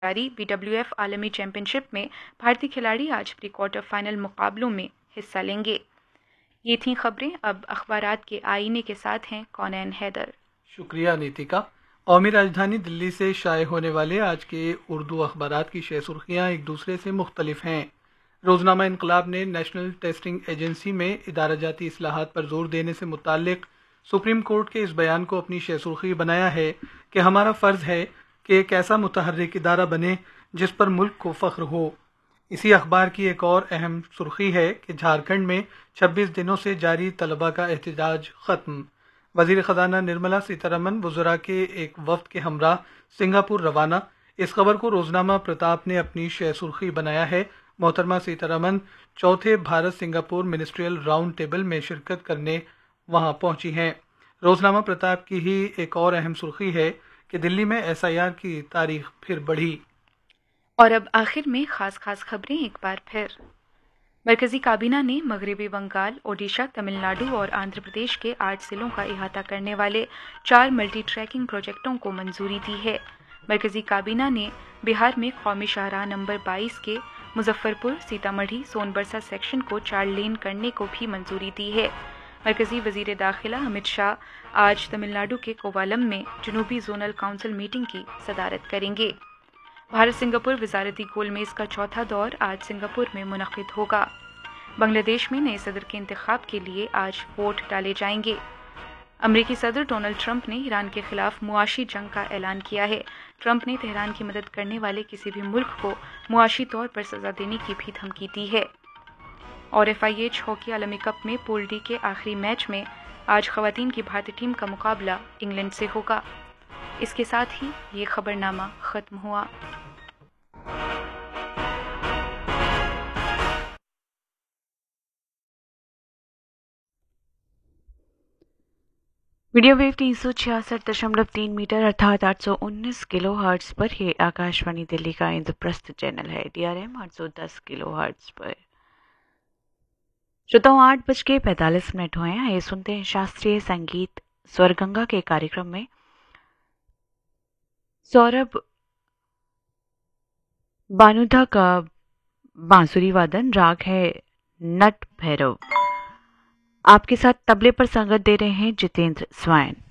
जारी BWF आलमी championship में भारतीय खिलाड़ी आज प्री क्वार्टर फाइनल मुकाबलों में हिस्सा लेंगे। ये थीं खबरें। अब अखबारात के आईने के साथ हैं कौनैन हैदर। शुक्रिया नीतिका। कौमी राजधानी दिल्ली से शाये होने वाले आज के उर्दू अखबारात की शह सुर्खियाँ एक दूसरे से मुख्तलिफ हैं। रोजनामा इनकलाब ने नेशनल टेस्टिंग एजेंसी में इदारा जाती इस्लाहात पर जोर देने से मुताल्लिक सुप्रीम कोर्ट के इस बयान को अपनी शह सुर्खी बनाया है कि हमारा फ़र्ज़ है कि एक ऐसा मुतहर्रिक इदारा बने जिस पर मुल्क को फ़ख्र हो। इसी अखबार की एक और अहम सुर्खी है कि झारखंड में 26 दिनों से जारी तलबा का एहतजाज ख़त्म। वज़ीर ख़जाना निर्मला सीतारमन वज़रा के एक वफ़द के हमरा सिंगापुर रवाना। इस खबर को रोजनामा प्रताप ने अपनी शह सुर्खी बनाया है। मोहतरमा सीतारमन चौथे Bharat Singapore ministerial round table में शिरकत करने वहां पहुंची हैं। रोजनामा प्रताप की ही एक और अहम सुर्खी है कि दिल्ली में SIR की तारीख फिर बढ़ी। और अब आखिर में खास खबरें एक बार फिर। मरकजी काबीना ने मगरबी बंगाल, ओडिशा, तमिलनाडु और आंध्र प्रदेश के 8 जिलों का अहाता करने वाले 4 मल्टी ट्रैकिंग प्रोजेक्टों को मंजूरी दी है। मरकजी काबीना ने बिहार में कौमी शाहराह नंबर 22 के मुजफ्फरपुर, सीतामढ़ी, सोनबरसा सेक्शन को 4 लेन करने को भी मंजूरी दी है। मरकजी वजीर दाखिला अमित शाह आज तमिलनाडु के कोवालम में जनूबी जोनल काउंसिल मीटिंग की सदारत करेंगे। भारत सिंगापुर वजारती गोलमेज का चौथा दौर आज सिंगापुर में मुनक़िद होगा। बांग्लादेश में नए सदर के इंतखाब के लिए आज वोट डाले जाएंगे। अमरीकी सदर डोनाल्ड ट्रंप ने ईरान के खिलाफ मुआशी जंग का ऐलान किया है। ट्रंप ने तेहरान की मदद करने वाले किसी भी मुल्क को मुआशी तौर पर सजा देने की भी धमकी दी है। और FIH हॉकी आलमी कप में पूल डी के आखिरी मैच में आज ख़वातीन की भारतीय टीम का मुकाबला इंग्लैंड से होगा। इसके साथ ही ये खबरनामा ख़त्म हुआ। मीडियम वेव 366.3 मीटर अर्थात 819 किलो हर्ट्ज पर ये आकाशवाणी दिल्ली का इंद्रप्रस्थ चैनल है। DRM 810 किलो हर्ट्ज पर। श्रोताओं 8:45 हुए हैं। ये सुनते हैं शास्त्रीय संगीत स्वरगंगा के कार्यक्रम में सौरभ बानुधा का बांसुरी वादन। राग है नट भैरव। आपके साथ तबले पर संगत दे रहे हैं जितेंद्र स्वायन।